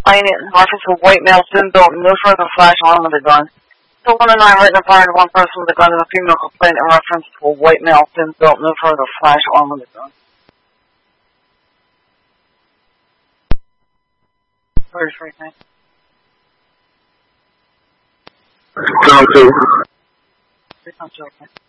Line in reference to white male, thin built, no further flash armed with a gun. 219 written and fired one person with a gun and a female complaint in reference to a white male, thin built, no further flash armed with a gun. 33, thanks. Count 2. 3 times 0, thanks.